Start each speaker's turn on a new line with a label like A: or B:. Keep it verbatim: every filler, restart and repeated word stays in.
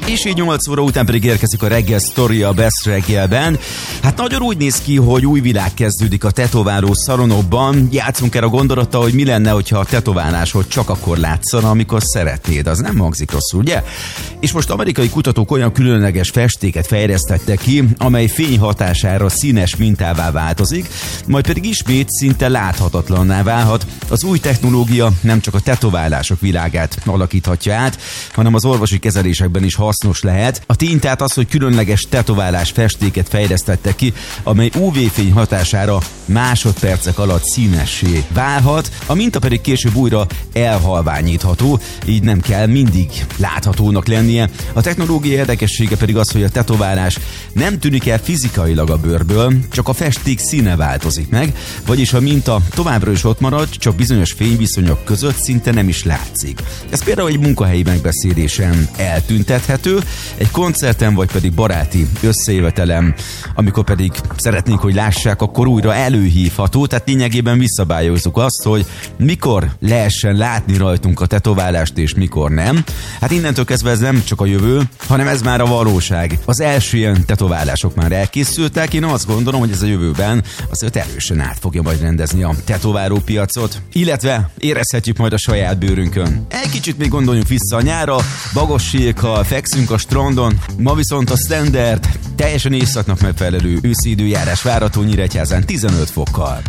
A: És így nyolc óra után pedig érkezik a reggel sztoria a Best reggelben. Hát nagyon úgy néz ki, hogy új világ kezdődik a tetováló szalonokban. Játszunk el a gondolattal, hogy mi lenne, hogyha a tetoválásod csak akkor látszana, amikor szeretnéd. Az nem hangzik rosszul, ugye? És most amerikai kutatók olyan különleges festéket fejlesztettek ki, amely fény hatására színes mintává változik, majd pedig ismét szinte láthatatlanná válhat. Az új technológia nem csak a tetoválások világát alakíthatja át, hanem az orvosi kezelésekben is hasznos lehet. A tény tehát az, hogy különleges tetoválás festéket fejlesztettek ki, amely ú vé-fény hatására másodpercek alatt színessé válhat, a minta pedig később újra elhalványítható, így nem kell mindig láthatónak lennie. A technológia érdekessége pedig az, hogy a tetoválás nem tűnik el fizikailag a bőrből, csak a festék színe változik meg, vagyis a minta továbbra is ott marad, csak bizonyos fényviszonyok között szinte nem is látszik. Ez például egy munkahelyi megbeszélésen eltüntethető, egy koncerten vagy pedig baráti összejövetelem, amikor pedig szeretnénk, hogy lássák, akkor újra előhívható, tehát lényegében visszabályozzuk azt, hogy mikor lehessen látni rajtunk a tetoválást és mikor nem. Hát innentől kezdve ez nem csak a jövő, hanem ez már a valóság. Az első ilyen tetoválások már elkészültek, én azt gondolom, hogy ez a jövőben azért erősen át fogja majd rendezni a tetováló piacot, illetve érezhetjük majd a saját bőrünkön. Egy kicsit még gondoljunk vissza a nyárra, bagossékkal fekszünk a strandon, ma viszont a standard, teljesen északnak megfelelő őszi időjárás várható Nyíregyházán tizenöt fokkal.